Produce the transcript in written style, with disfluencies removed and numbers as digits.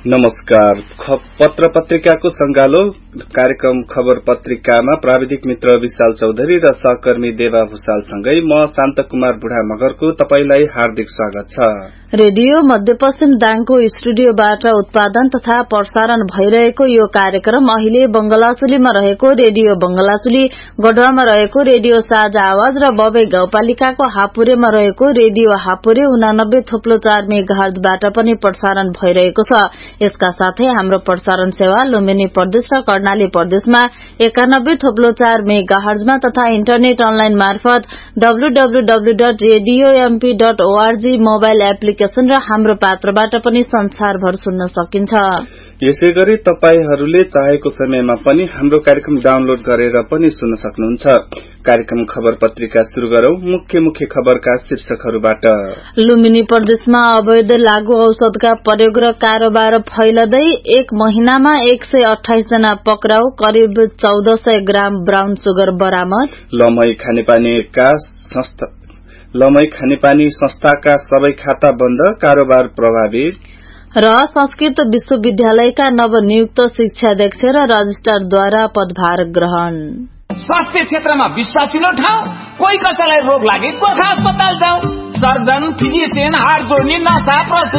नमस्कार। पत्र पत्रिकाको संगालो कार्यक्रम खबर पत्रिकामा प्राविधिक मित्र विशाल चौधरी र सहकर्मी देवा भूषालसँगै म शान्त कुमार बुढा मगरको तपाईलाई हार्दिक स्वागत छ। रेडियो मध्यपश्चिम दाङको स्टुडियोबाट उत्पादन तथा प्रसारण भइरहेको यो कार्यक्रम अहिले बंगलाचुलीमा रहेको रेडियो बंगलाचुली, गढवामा रहेको रेडियो साझा आवाज र बबे गाउँपालिकाको हापुरेमा रहेको रेडियो हापुरे 89.4 मेगाहर्जबाट पनि प्रसारण भइरहेको छ। यसका साथै हाम्रो प्रसारण सेवा लुम्बिनी प्रदेश र कर्णाली प्रदेशमा 91.4 मेगाहर्जमा तथा इन्टरनेट अनलाइन मार्फत www.radiomp.org मोबाइल एप्लिकेशन र हाम्रो पात्रबाट पनि संसारभर सुन्न सकिन्छ। यसैगरी तपाईहरूले चाहेको समयमा पनि हाम्रो कार्यक्रम डाउनलोड गरेर पनि सुन्न सक्नुहुन्छ। कार्यक्रम खबर पत्रिका शुरू गरौं। मुख्य खबरका शीर्षकहरूबाट। लुम्बिनी प्रदेशमा अवैध लागू औषधका प्रयोग र कारोबार फैलदै एक महिनामा 128 जना पक्राउ, करिब 1400 ग्राम ब्राउन सुगर बरामद। लमई खानेपानी संस्थाका सबै खाता बन्द, कारोबार प्रभावित। र संस्कृत विश्वविद्यालयका नवनियुक्त शिक्षाध्यक्ष र रजिस्ट्रारद्वारा पदभार ग्रहण। स्वास्थ्य क्षेत्रमा विश्वासिलो ठाउँ, कोही कसैलाई रोग लागे गोर्खा अस्पताल जाऊ। सर्जन, फिजिशियन, हाड जोड्ने, नसा, प्रसु